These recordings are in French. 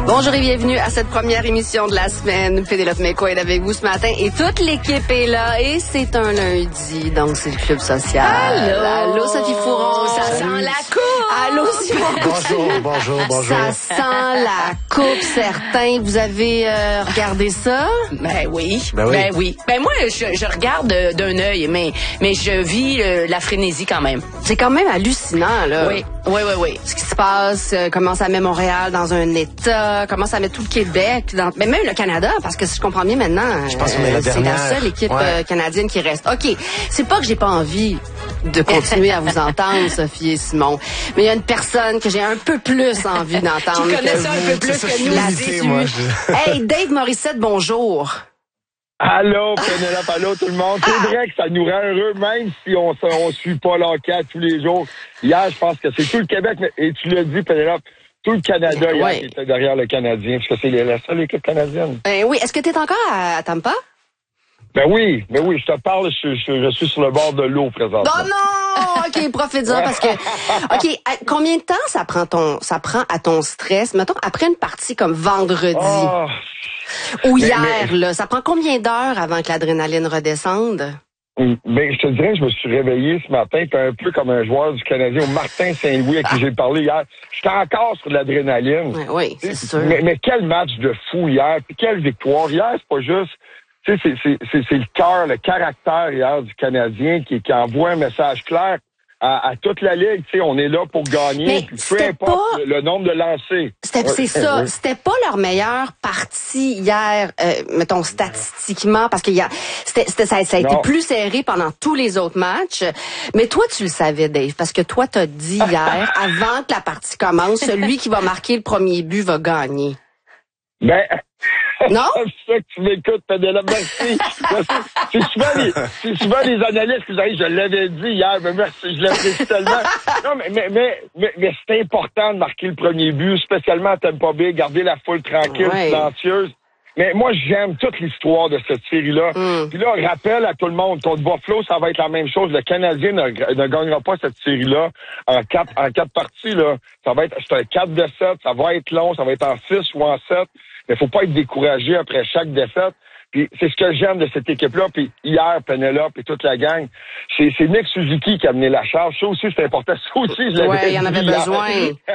Bonjour et bienvenue à cette première émission de la semaine. Pénélope McCoy est avec vous ce matin et toute l'équipe est là et c'est un lundi, donc c'est le Club Social. Allô Sophie Fouron, ça sent la coupe. Allô Simon. Bonjour. Ça sent la coupe, certains. Vous avez regardé ça? Ben oui. Ben moi, je regarde d'un œil, mais je vis la frénésie quand même. C'est quand même hallucinant, là. Oui. Ce qui se passe, comment ça met Montréal dans un état, comment ça met tout le Québec, mais même le Canada, parce que si je comprends bien maintenant, je pense qu'on est c'est la seule équipe canadienne qui reste. OK, c'est pas que j'ai pas envie de continuer à vous entendre, Sophie et Simon, mais il y a une personne que j'ai un peu plus envie d'entendre. Qui connaît ça un peu plus que nous. Hey, Dave Morissette, bonjour. Allô, Pénélope, allô tout le monde. C'est vrai que ça nous rend heureux, même si on suit pas l'enquête tous les jours. Hier, je pense que c'est tout le Québec, et tu l'as dit, Pénélope, tout le Canada hier qui était derrière le Canadien, parce que c'est la seule équipe canadienne. Oui, est-ce que tu es encore à Tampa? Ben oui, je te parle, je suis sur le bord de l'eau présentement. Oh non! OK, profite-en parce que... OK, combien de temps ça prend à ton stress, mettons, après une partie comme vendredi? Ou hier, là, ça prend combien d'heures avant que l'adrénaline redescende? Ben, je te dirais, je me suis réveillé ce matin, puis un peu comme un joueur du Canadien, au Martin Saint-Louis, à qui j'ai parlé hier. J'étais encore sur de l'adrénaline. Oui, c'est sûr. Mais quel match de fou hier, puis quelle victoire. Hier, c'est pas juste... Tu sais, c'est le cœur, le caractère hier du Canadien qui envoie un message clair à toute la Ligue. Tu sais, on est là pour gagner, puis peu importe le nombre de lancers. C'est ça. C'était pas leur meilleure partie hier, mettons, statistiquement, parce qu'il ça a été plus serré pendant tous les autres matchs. Mais toi, tu le savais, Dave, parce que toi, t'as dit hier, avant que la partie commence, celui qui va marquer le premier but va gagner. Ben... Non? C'est ça que tu m'écoutes, Pénélope, merci. C'est souvent les analystes qui disent, je l'avais dit hier, mais merci, je l'apprécie tellement. Non, mais c'est important de marquer le premier but, spécialement à Tampa Bay, garder la foule tranquille, silencieuse. Mais moi, j'aime toute l'histoire de cette série-là. Puis là, rappel à tout le monde, contre Buffalo, ça va être la même chose. Le Canadien ne gagnera pas cette série-là en quatre parties, là. C'est un 4-7, ça va être long, ça va être en 6 ou en 7. Mais faut pas être découragé après chaque défaite. Puis c'est ce que j'aime de cette équipe-là. Puis hier, Pénélope et toute la gang, c'est Nick Suzuki qui a mené la charge. Ça aussi, c'est important. Ça aussi, je l'avais dit. Oui, il y en avait besoin.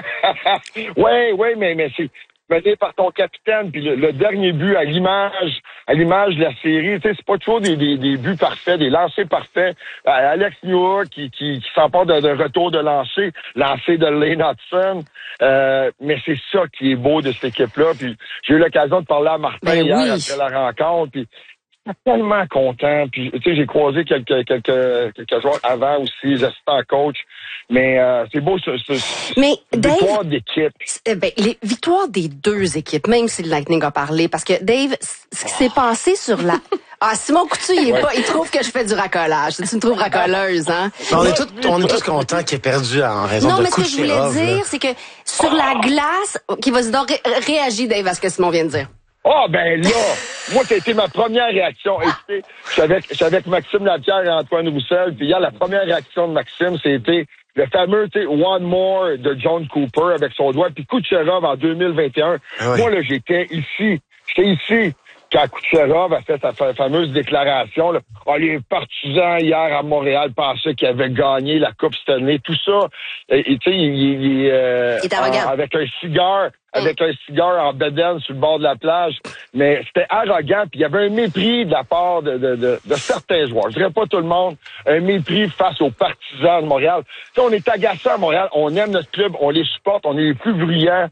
Oui, mais c'est mené par ton capitaine. Puis le dernier but à l'image de la série, tu sais, c'est pas toujours des buts parfaits, des lancers parfaits. Alex Newhook qui s'empare d'un retour de lancé de Lane Hudson. Mais c'est ça qui est beau de cette équipe-là. Puis j'ai eu l'occasion de parler à Martin hier après la rencontre. Puis tellement content. Puis tu sais, j'ai croisé quelques joueurs avant aussi, assistant coach. Mais c'est beau ce victoire d'équipe. Les victoires des deux équipes, même si le Lightning a parlé, parce que Dave, ce qui s'est passé sur la... Simon Coutu, il trouve que je fais du racolage. Tu me trouves racoleuse, hein? On est tous contents qu'il ait perdu en raison de Kucherov. Non, mais ce que je voulais dire, c'est que sur la glace... OK, vas-y donc, réagis, Dave, à ce que Simon vient de dire. Ben là, moi, ça a été ma première réaction. Écoutez, je suis avec Maxime Lapierre et Antoine Roussel, puis hier, la première réaction de Maxime, c'était le fameux, tu sais, One More de John Cooper avec son doigt, puis Kucherov en 2021. Moi, là, j'étais ici. Quand Kucherov a fait sa fameuse déclaration, là, les partisans hier à Montréal pensaient qu'il avait gagné la Coupe Stanley, tout ça. Tu sais, il est avec un cigare en bedaine sur le bord de la plage. Mais c'était arrogant, puis il y avait un mépris de la part de certains joueurs. Je dirais pas tout le monde, un mépris face aux partisans de Montréal. Tu sais, on est agacés à Montréal, on aime notre club, on les supporte, on est les plus brillants.